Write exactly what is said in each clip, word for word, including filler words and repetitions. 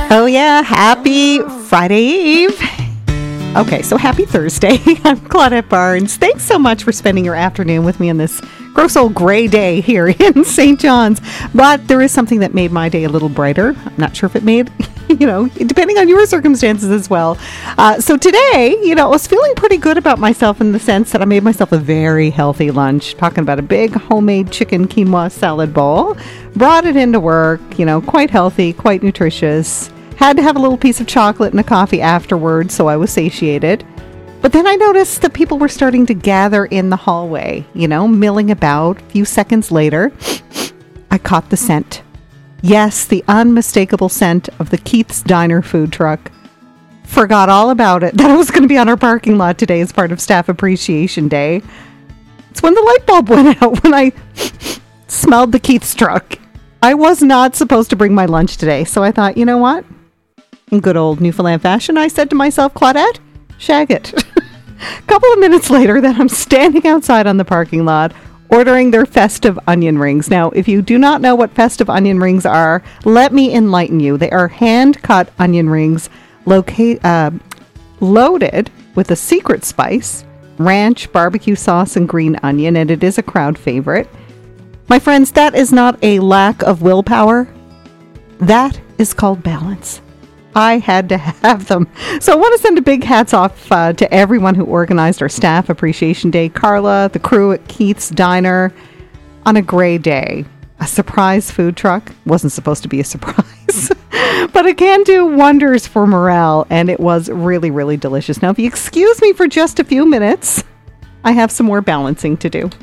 Oh yeah, happy Friday Eve. Okay, so happy Thursday. I'm Claudette Barnes. Thanks so much for spending your afternoon with me on this gross old gray day here in Saint John's. But there is something that made my day a little brighter. I'm not sure if it made, you know, depending on your circumstances as well. Uh, so today, you know, I was feeling pretty good about myself in the sense that I made myself a very healthy lunch. Talking about a big homemade chicken quinoa salad bowl. Brought it into work, you know, quite healthy, quite nutritious. Had to have a little piece of chocolate and a coffee afterwards, so I was satiated. But then I noticed that people were starting to gather in the hallway, you know, milling about. A few seconds later, I caught the scent. Yes, the unmistakable scent of the Keith's Diner food truck. Forgot all about it, that it was going to be on our parking lot today as part of Staff Appreciation Day. It's when the light bulb went out when I smelled the Keith's truck. I was not supposed to bring my lunch today, so I thought, you know what? In good old Newfoundland fashion, I said to myself, Claudette, shag it. A couple of minutes later, then I'm standing outside on the parking lot ordering their festive onion rings. Now, if you do not know what festive onion rings are, let me enlighten you. They are hand-cut onion rings locate, uh, loaded with a secret spice, ranch, barbecue sauce, and green onion, and it is a crowd favorite. My friends, that is not a lack of willpower. That is called balance. I had to have them. So I want to send a big hats off uh, to everyone who organized our Staff Appreciation Day. Carla, the crew at Keith's Diner, on a gray day. A surprise food truck. Wasn't supposed to be a surprise. But it can do wonders for morale, and it was really, really delicious. Now, if you excuse me for just a few minutes, I have some more balancing to do.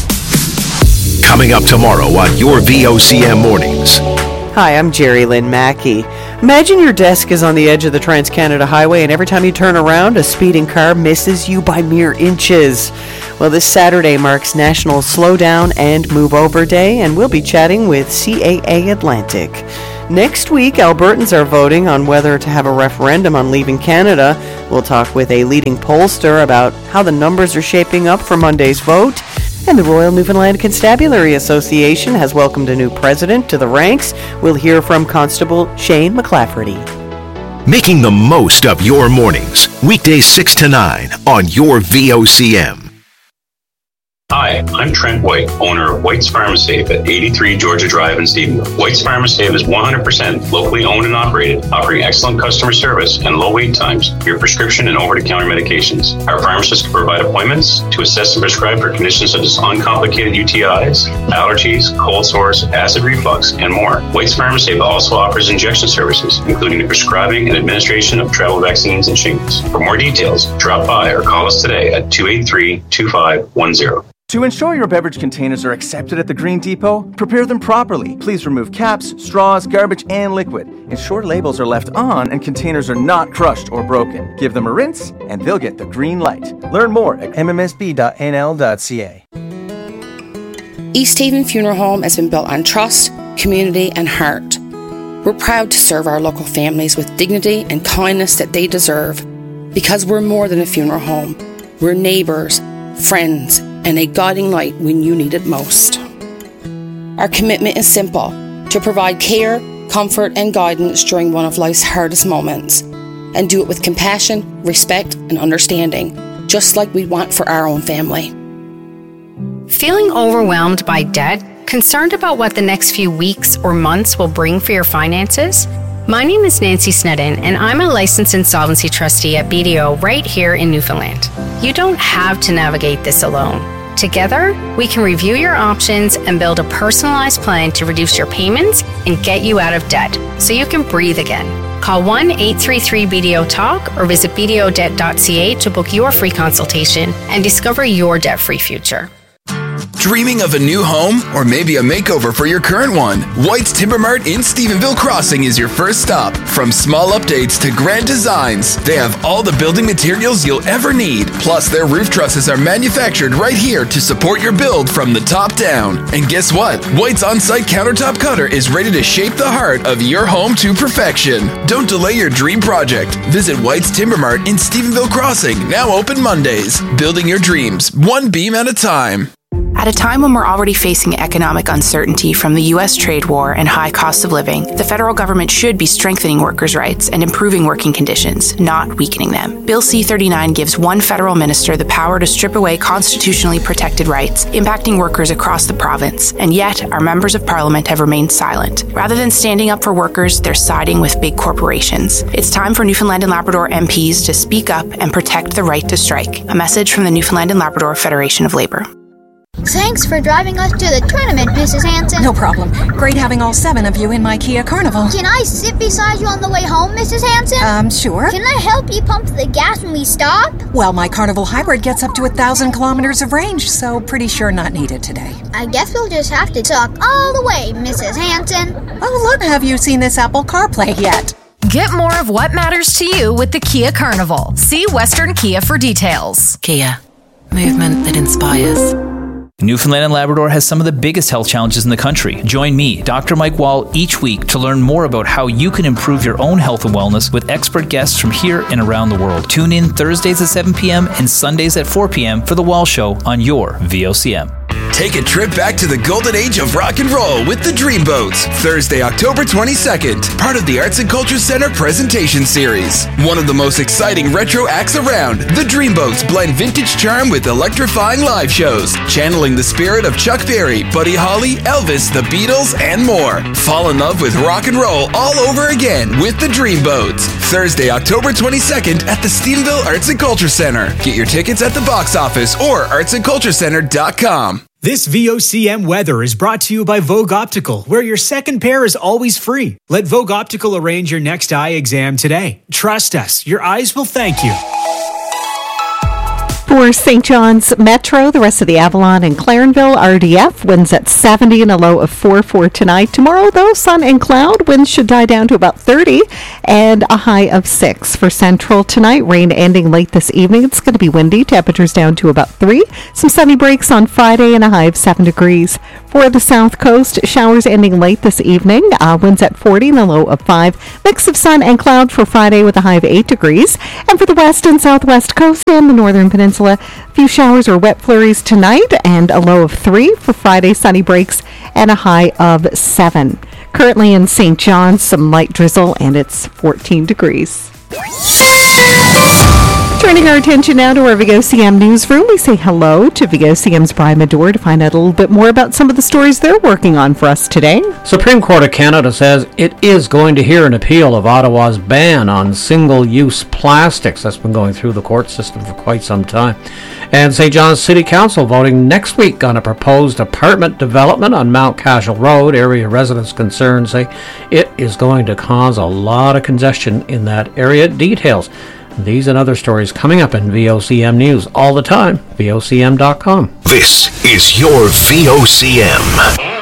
Coming up tomorrow on your V O C M Mornings. Hi, I'm Jerry Lynn Mackey. Imagine your desk is on the edge of the Trans-Canada Highway and every time you turn around, a speeding car misses you by mere inches. Well, this Saturday marks National Slow Down and Move Over Day, and we'll be chatting with C A A Atlantic. Next week, Albertans are voting on whether to have a referendum on leaving Canada. We'll talk with a leading pollster about how the numbers are shaping up for Monday's vote. And the Royal Newfoundland Constabulary Association has welcomed a new president to the ranks. We'll hear from Constable Shane McLafferty. Making the most of your mornings. Weekdays six to nine on your V O C M. Hi, I'm Trent White, owner of White's Pharmasafe at eighty-three Georgia Drive in Stephenville. White's Pharmasafe is one hundred percent locally owned and operated, offering excellent customer service and low wait times for your prescription and over-the-counter medications. Our pharmacists can provide appointments to assess and prescribe for conditions such as uncomplicated U T Is, allergies, cold sores, acid reflux, and more. White's Pharmasafe also offers injection services, including the prescribing and administration of travel vaccines and shingles. For more details, drop by or call us today at two eight three, two five one zero. To ensure your beverage containers are accepted at the Green Depot, prepare them properly. Please remove caps, straws, garbage, and liquid. Ensure labels are left on and containers are not crushed or broken. Give them a rinse, and they'll get the green light. Learn more at m m s b dot n l dot c a. East Haven Funeral Home has been built on trust, community, and heart. We're proud to serve our local families with dignity and kindness that they deserve. Because we're more than a funeral home. We're neighbours, friends, and a guiding light when you need it most. Our commitment is simple, to provide care, comfort, and guidance during one of life's hardest moments, and do it with compassion, respect, and understanding, just like we want for our own family. Feeling overwhelmed by debt? Concerned about what the next few weeks or months will bring for your finances? My name is Nancy Snedden, and I'm a licensed insolvency trustee at B D O right here in Newfoundland. You don't have to navigate this alone. Together, we can review your options and build a personalized plan to reduce your payments and get you out of debt so you can breathe again. Call one eight three three B D O talk or visit b d o debt dot c a to book your free consultation and discover your debt-free future. Dreaming of a new home or maybe a makeover for your current one? White's Timber Mart in Stephenville Crossing is your first stop. From small updates to grand designs, they have all the building materials you'll ever need. Plus, their roof trusses are manufactured right here to support your build from the top down. And guess what? White's on-site countertop cutter is ready to shape the heart of your home to perfection. Don't delay your dream project. Visit White's Timber Mart in Stephenville Crossing, now open Mondays. Building your dreams, one beam at a time. At a time when we're already facing economic uncertainty from the U S trade war and high costs of living, the federal government should be strengthening workers' rights and improving working conditions, not weakening them. Bill C thirty-nine gives one federal minister the power to strip away constitutionally protected rights, impacting workers across the province, and yet our members of parliament have remained silent. Rather than standing up for workers, they're siding with big corporations. It's time for Newfoundland and Labrador M Ps to speak up and protect the right to strike. A message from the Newfoundland and Labrador Federation of Labour. Thanks for driving us to the tournament, Missus Hanson. No problem. Great having all seven of you in my Kia Carnival. Can I sit beside you on the way home, Missus Hanson? Um, sure. Can I help you pump the gas when we stop? Well, my Carnival Hybrid gets up to a thousand kilometers of range, so pretty sure not needed today. I guess we'll just have to talk all the way, Missus Hanson. Oh, look, have you seen this Apple CarPlay yet? Get more of what matters to you with the Kia Carnival. See Western Kia for details. Kia. Movement that inspires. Newfoundland and Labrador has some of the biggest health challenges in the country. Join me, Doctor Mike Wall, each week to learn more about how you can improve your own health and wellness with expert guests from here and around the world. Tune in Thursdays at seven p.m. and Sundays at four p.m. for The Wall Show on your V O C M. Take a trip back to the golden age of rock and roll with the Dreamboats, Thursday, October twenty-second, part of the Arts and Culture Center presentation series. One of the most exciting retro acts around, the Dreamboats blend vintage charm with electrifying live shows, channeling the spirit of Chuck Berry, Buddy Holly, Elvis, the Beatles, and more. Fall in love with rock and roll all over again with the Dreamboats, Thursday, October twenty-second at the Stephenville Arts and Culture Center. Get your tickets at the box office or arts and culture center dot com. This V O C M weather is brought to you by Vogue Optical, where your second pair is always free. Let Vogue Optical arrange your next eye exam today. Trust us, your eyes will thank you. For Saint John's Metro, the rest of the Avalon and Clarenville, R D F, winds at seventy and a low of four for tonight. Tomorrow, though, sun and cloud, winds should die down to about thirty and a high of six. For Central tonight, rain ending late this evening. It's going to be windy, temperatures down to about three. Some sunny breaks on Friday and a high of seven degrees. For the South Coast, showers ending late this evening, uh, winds at forty and a low of five. Mix of sun and cloud for Friday with a high of eight degrees. And for the West and Southwest Coast and the Northern Peninsula, a few showers or wet flurries tonight and a low of three. For Friday, sunny breaks and a high of seven. Currently in Saint John's, some light drizzle and it's fourteen degrees. Turning our attention now to our V O C M newsroom, we say hello to V O C M's Brian Medore to find out a little bit more about some of the stories they're working on for us today. Supreme Court of Canada says it is going to hear an appeal of Ottawa's ban on single-use plastics. That's been going through the court system for quite some time. And Saint John's City Council voting next week on a proposed apartment development on Mount Cashel Road. Area residents concerned say it is going to cause a lot of congestion in that area. Details. These and other stories coming up in V O C M News all the time. V O C M dot com. This is your V O C M.